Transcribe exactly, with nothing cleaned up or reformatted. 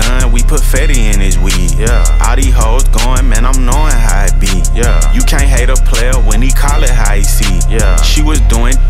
gun, we put Fetty in his weed. Yeah. All these hoes going, man, I'm knowing how it be. Yeah. You can't hate a player when he call it how he see. Yeah. She was doing